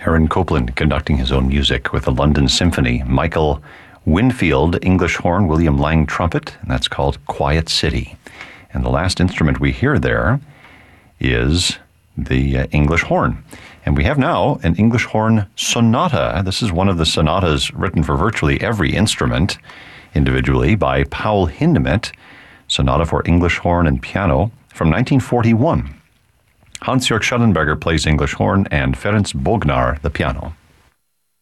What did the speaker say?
Aaron Copland conducting his own music with the London Symphony. Michael Winfield, English horn, William Lang, trumpet, and that's called Quiet City. And the last instrument we hear there is the English horn. And we have now an English horn sonata. This is one of the sonatas written for virtually every instrument individually by Paul Hindemith, Sonata for English horn and piano from 1941. Hans-Jörg Schellenberger plays English horn and Ferenc Bognár the piano.